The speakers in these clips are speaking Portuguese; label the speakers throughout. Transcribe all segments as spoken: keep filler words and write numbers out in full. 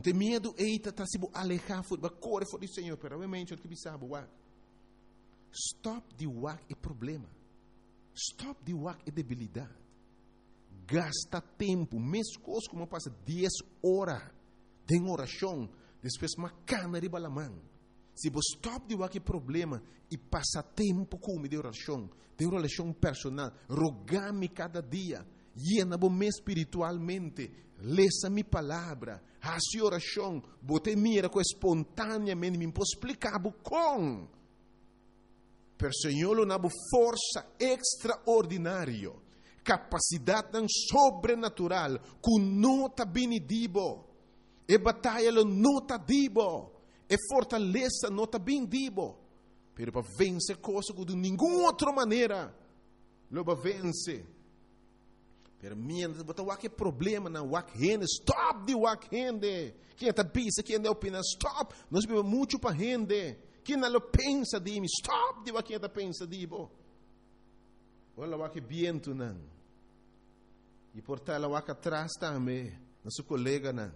Speaker 1: Bote medo eita tá se bo alejar for ba corre for o Senhor, pero obviamente o que bisaba wak. Stop de wak é problema. Stop de wak é debilidade. Gasta tempo, mesmo coisa como passa dez horas de oração, depois uma cana de balamã. Se você stop de wak é problema e passa tempo com de oração, de oração personal, rogar-me cada dia, llena-me espiritualmente, leça minha palavra, faça oração, bote mira com espontaneamente, me posso explicar com. Per Senhor, uma força extraordinária, capacidade sobrenatural, com nota benedibo, e batalha nota dibo, e fortaleza nota bendibo, pero para vencer coisa de nenhuma outra maneira, lo para vencer. Pero mientras botar o problema na wak rende, stop de wak rende. Quem está pensa, quem está opina, stop. Nós vivemos muito para rende. Quem não pensa de mim, stop de wak quem está pensa de bo. Olha o wak viento não. E por tal o wak atrás também, nosso colega não.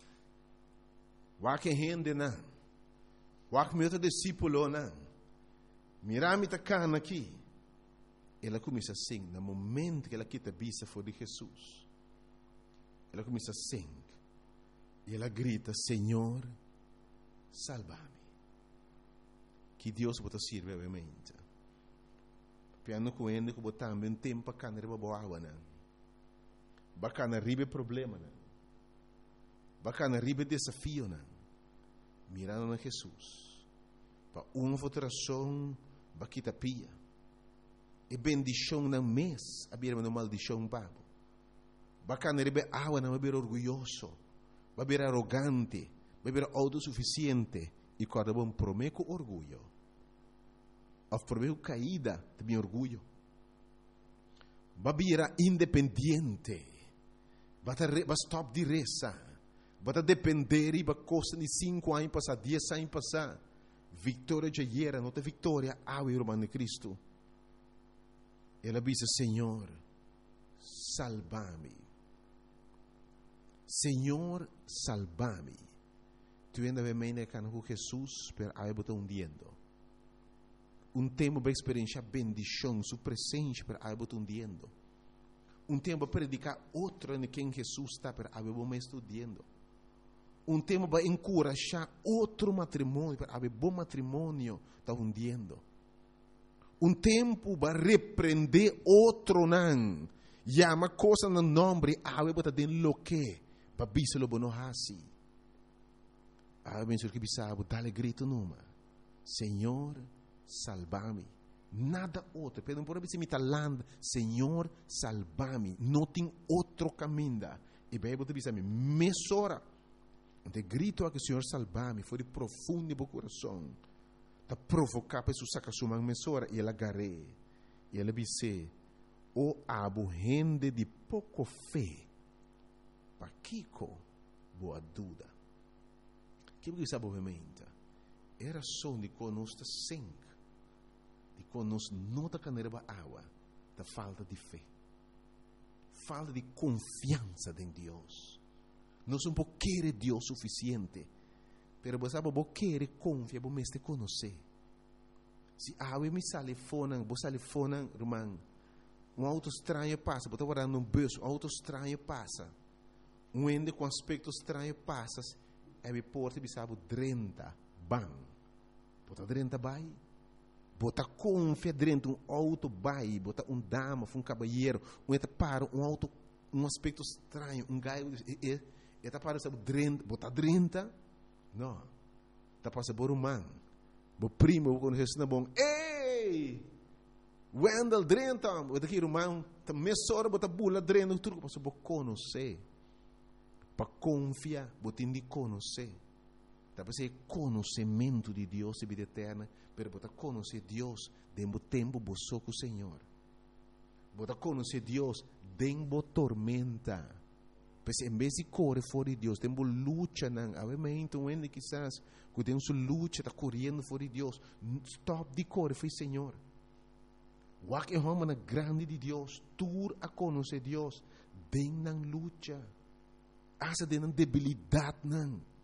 Speaker 1: Wak rende não. Wak meu discípulo não. Mirami tá cana aqui. Ela começa assim, no momento que ela quita a vista foi de Jesus. Ela começa assim. E ela grita, Senhor, salva-me. Que Deus pode servir, obviamente. Piano com ele, que botar também um tempo para cantar para boa água, não. Bacana, ribe problema, não. Bacana, ribe desafio, não. Mirando na Jesus. Para uma votação, para quitar pia. E bendição não mês, a beira uma maldição babo. Bacana rebe água não beber orgulhoso, beber arrogante, beber autossuficiente e quando bom prometo orgulho. Of prometo caída também orgulho. Babira independente, bata stop de reza, bata depender e ba costa de cinco anos passar, dez anos passar. Vitória de era, não tem vitória, água irmã de Cristo. Ela disse, Senhor, salva-me. Senhor, salva-me. Tu ainda vem me com Jesus, per aí botar um diendo. Um tempo para experienciar bendição, sua presença, per aí botar um diendo. Um tempo para predicar outra em quem Jesus está, per aí botar estudando. Um tempo para encorajar outro matrimônio, per aí bom matrimônio, está hundiendo. Um tempo para repreender outro não. Chama coisa no nome, ave bota den lo que, para biselo bono hasi. Ave menso que bisabo, dale grito numa. Senhor, salva-me. Nada outro. Pedro por abrir land, Senhor, salva-me. Não tem outro caminho. E bem botar bisame, mesora. De grito a que Senhor salva-me, foi de profundo no coração. Ta provocar para su saca sua mesora e ela garé. E ela disse, o abo rende de pouco fé. Pa Kiko, boa dúvida. Que você sabe obviamente? Era só de conosco sem. De conosco não da caneira ba água. Da falta de fé. Falta de confiança em Deus. Nós não podemos querer Deus suficiente. Pero você sabe, você quer confiar, você te conhecer. Se a me sale fona, você sale fona, irmão, um auto estranho passa, você está guardando um bus, um auto estranho passa, um ende com aspecto estranho passa, e me porta e sabe, trinta, bam. Você trinta vai, você confia dentro um auto vai, você um dama, um cabalheiro, um eta para, um auto, um aspecto estranho, um gaio, e eta para, sabe, trinta, você trinta, não, está passando por um man. O primo, quando Jesus não bom, ei, Wendell drenta, o daqui irmão, tá mesora, bota bula drenta, tudo para você conhecer, para confiar, bota de conhecer, tá para ser conhecimento de Deus e vida eterna, pero bota conhecer Deus, dentro tempo você com o Senhor, bota conhecer Deus, dentro tormenta. Pois em vez de correr fora de Deus, temos luta, não. Obviamente, um ende quizás, que temos luta, está correndo fora de Deus. Stop de correr, foi Senhor. O que é uma grande de Deus, tur a conhecer Deus, den não luta. Asa den debilidade, não.